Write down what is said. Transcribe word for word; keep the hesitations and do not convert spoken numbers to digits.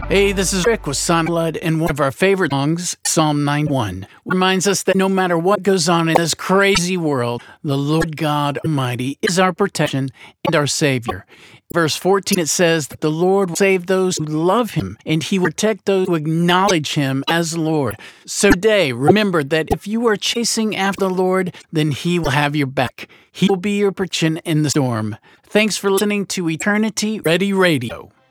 Hey, this is Rick with Son Blood, and one of our favorite songs, Psalm ninety-one, reminds us that no matter what goes on in this crazy world, the Lord God Almighty is our protection and our Savior. Verse fourteen, it says that the Lord will save those who love Him, and He will protect those who acknowledge Him as Lord. So today, remember that if you are chasing after the Lord, then He will have your back. He will be your protection in the storm. Thanks for listening to Eternity Ready Radio.